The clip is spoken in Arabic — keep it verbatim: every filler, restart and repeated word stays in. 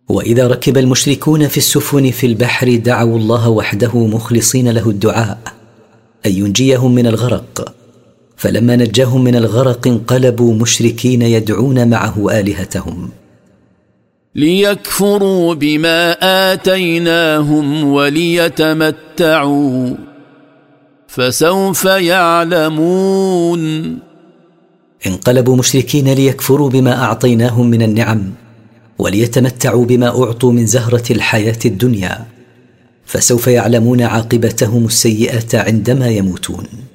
وإذا ركب المشركون في السفن في البحر دعوا الله وحده مخلصين له الدعاء أن ينجيهم من الغرق، فلما نجاهم من الغرق انقلبوا مشركين يدعون معه آلهتهم ليكفروا بما آتيناهم وليتمتعوا فسوف يعلمون. انقلبوا مشركين ليكفروا بما أعطيناهم من النعم وليتمتعوا بما أعطوا من زهرة الحياة الدنيا، فسوف يعلمون عاقبتهم السيئة عندما يموتون.